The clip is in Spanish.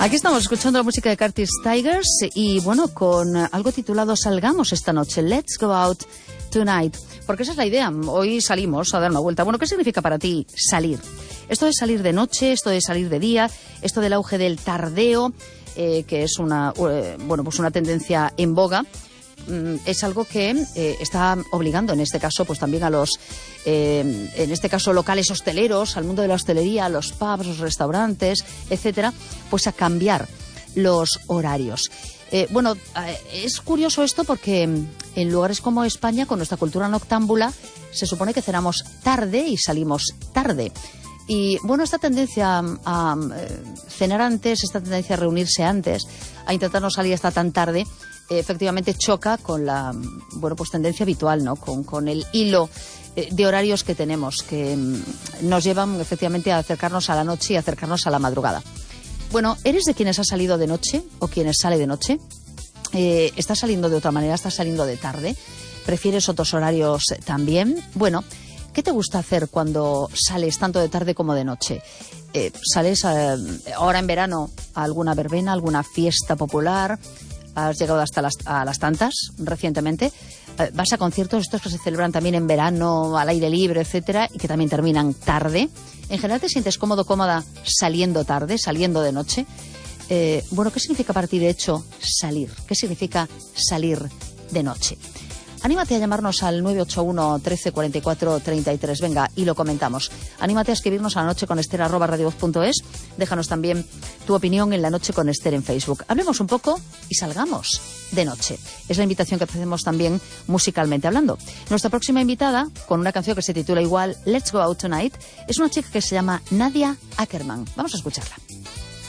Aquí estamos escuchando la música de Curtis Tigers y bueno, con algo titulado Salgamos esta noche, Let's Go Out Tonight, porque esa es la idea. Hoy salimos a dar una vuelta. Bueno, ¿qué significa para ti salir? Esto de salir de noche, esto de salir de día, esto del auge del tardeo, que es una tendencia en boga. Es algo que está obligando en este caso pues también a los locales hosteleros, al mundo de la hostelería, a los pubs, los restaurantes, etcétera, pues a cambiar los horarios. Es curioso esto porque en lugares como España, con nuestra cultura noctámbula, se supone que cenamos tarde y salimos tarde. Y bueno, esta tendencia a cenar antes, esta tendencia a reunirse antes, a intentar no salir hasta tan tarde, efectivamente choca con la tendencia habitual, ¿no? Con el hilo de horarios que tenemos, que nos llevan efectivamente a acercarnos a la noche y a acercarnos a la madrugada. Bueno, ¿eres de quienes ha salido de noche o quienes sale de noche? ¿Estás saliendo de otra manera? ¿Estás saliendo de tarde? ¿Prefieres otros horarios también? Bueno, ¿qué te gusta hacer cuando sales tanto de tarde como de noche? ¿Sales ahora en verano a alguna verbena, alguna fiesta popular? ¿Has llegado hasta a las tantas recientemente? ¿Vas a conciertos estos que se celebran también en verano, al aire libre, etcétera, y que también terminan tarde? ¿En general te sientes cómodo, cómoda saliendo tarde, saliendo de noche? ¿Qué significa para ti, de hecho, salir? ¿Qué significa salir de noche? Anímate a llamarnos al 981 13 44 33. Venga, y lo comentamos. Anímate a escribirnos a lanocheconester@radiovoz.es. Déjanos también tu opinión en La Noche con Ester en Facebook. Hablemos un poco y salgamos de noche. Es la invitación que hacemos también musicalmente hablando. Nuestra próxima invitada, con una canción que se titula igual, Let's Go Out Tonight, es una chica que se llama Nadia Ackerman. Vamos a escucharla.